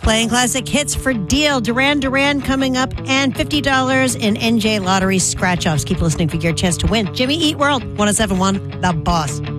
Playing classic hits for deal. Duran Duran coming up, and $50 in NJ Lottery scratch-offs. Keep listening for your chance to win. Jimmy Eat World, 107.1, The Boss.